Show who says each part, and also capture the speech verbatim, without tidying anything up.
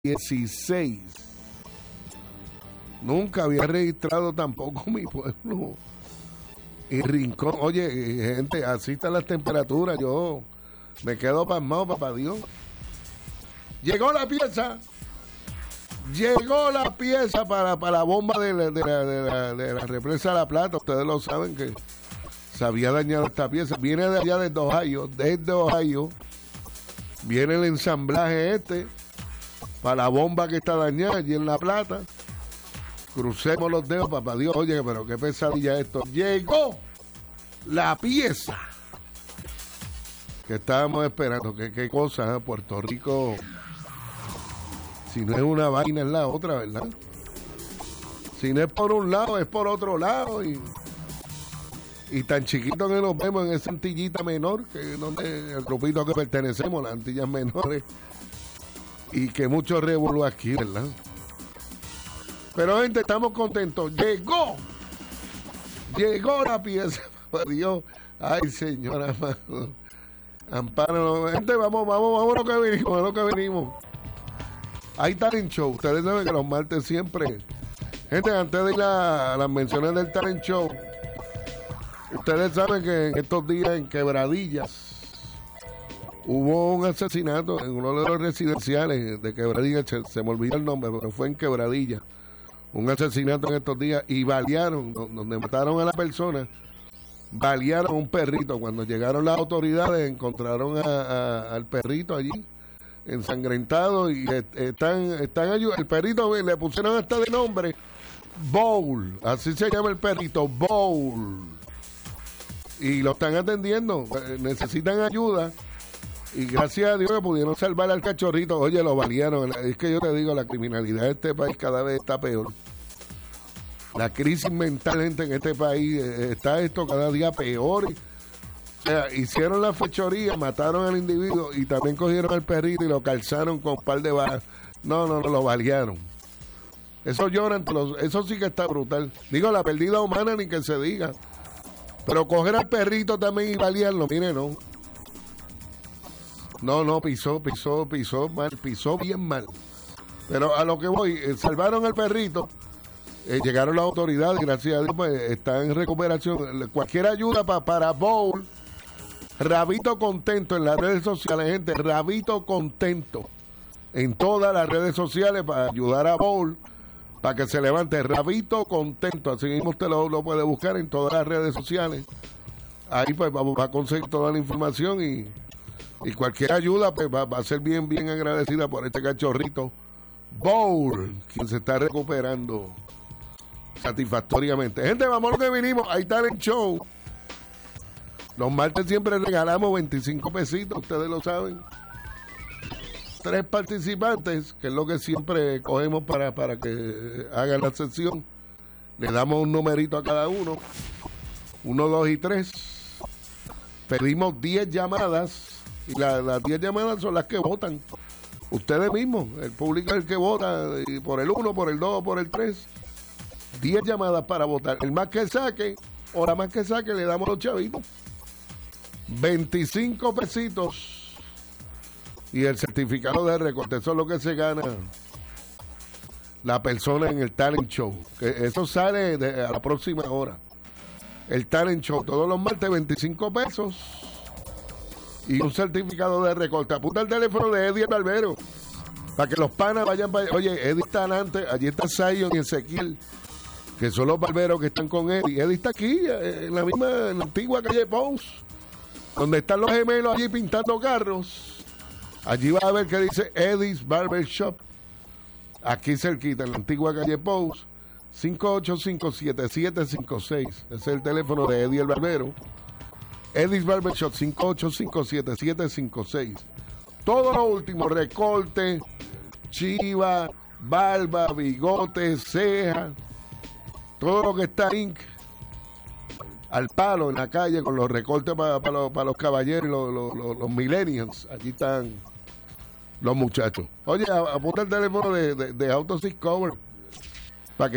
Speaker 1: dieciséis. Nunca había registrado tampoco mi pueblo. Y Rincón, oye, gente, así están las temperaturas. Yo me quedo pasmado, papá Dios. Llegó la pieza. Llegó la pieza para, para la bomba de la, de, la, de, la, de la represa La Plata. Ustedes lo saben que se había dañado esta pieza. Viene de allá desde Ohio. Desde Ohio. Viene el ensamblaje este para la bomba que está dañada allí en La Plata. Crucemos los dedos, papá Dios. Oye, pero qué pesadilla esto. Llegó la pieza que estábamos esperando. Qué, qué cosa, ¿eh? Puerto Rico, si no es una vaina es la otra, ¿verdad? Si no es por un lado, es por otro lado. Y, y tan chiquito que nos vemos en esa antillita menor, que es donde el grupito que pertenecemos, las Antillas Menores, y que mucho revolú aquí, ¿verdad? Pero, gente, estamos contentos. Llegó. Llegó la pieza. Por Dios. Ay, señora. Amparo. Gente, vamos, vamos, vamos a lo que venimos, a lo que venimos. Hay talent show. Ustedes saben que los martes siempre. Gente, antes de ir a las menciones del talent show, ustedes saben que en estos días en Quebradillas hubo un asesinato en uno de los residenciales de Quebradillas. Se, se me olvidó el nombre, pero fue en Quebradillas. Un asesinato en estos días y balearon, donde mataron a la persona, balearon a un perrito. Cuando llegaron las autoridades encontraron a, a, al perrito allí ensangrentado y están, están ayudando. El perrito le pusieron hasta de nombre Bowl, así se llama el perrito, Bowl, y lo están atendiendo. Necesitan ayuda y gracias a Dios que pudieron salvar al cachorrito. Oye, lo balearon. Es que yo te digo, la criminalidad de este país cada vez está peor. La crisis mental, gente, en este país está esto cada día peor. O sea, hicieron la fechoría, mataron al individuo y también cogieron al perrito y lo calzaron con un par de balas. No, no, no, lo balearon. Eso lloran, eso sí que está brutal. Digo, la pérdida humana ni que se diga. Pero coger al perrito también y balearlo, mire, no. No, no, pisó, pisó, pisó mal, pisó bien mal. Pero a lo que voy, eh, salvaron al perrito, eh, llegaron las autoridades, gracias a Dios, pues está en recuperación. Cualquier ayuda pa, para Bowl, Rabito Contento en las redes sociales, gente, Rabito Contento en todas las redes sociales para ayudar a Bowl, para que se levante. Rabito Contento, así mismo usted lo, lo puede buscar en todas las redes sociales. Ahí pues vamos a conseguir toda la información y Y cualquier ayuda pues va, va a ser bien, bien agradecida por este cachorrito Bowl, quien se está recuperando satisfactoriamente. Gente, vamos a lo que vinimos. Ahí está el show. Los martes siempre regalamos veinticinco pesitos, ustedes lo saben. Tres participantes, que es lo que siempre cogemos para, para que hagan la sesión. Le damos un numerito a cada uno. Uno, dos y tres. Pedimos diez llamadas. Y la, las diez llamadas son las que votan. Ustedes mismos, el público es el que vota, y por el uno, por el dos, por el tres. diez llamadas para votar. El más que saque, o la más que saque, le damos los chavitos. veinticinco pesitos. Y el certificado de recorte. Eso es lo que se gana la persona en el talent show. Que eso sale de, a la próxima hora. El talent show, todos los martes, veinticinco pesos. Y un certificado de recorte. Apunta el teléfono de Eddie el Barbero para que los panas vayan para allá. Oye, Eddie está adelante, allí está Zion y Ezequiel, que son los barberos que están con Eddie. Eddie está aquí, en la misma, en la antigua calle Pous, donde están los gemelos allí pintando carros. Allí va a ver que dice Eddie's Barber Shop, aquí cerquita, en la antigua calle Pous. Cinco ocho cinco, siete siete cinco seis. Ese es el teléfono de Eddie el Barbero. Eddie's Barber Shop, cinco ocho cinco, siete siete cinco seis. Todo lo último, recorte, chiva, barba, bigote, ceja, todo lo que está ink al palo en la calle con los recortes para pa los, pa los caballeros y los, los, los, los millennials. Allí están los muchachos. Oye, apunta el teléfono de, de, de Autos Discover.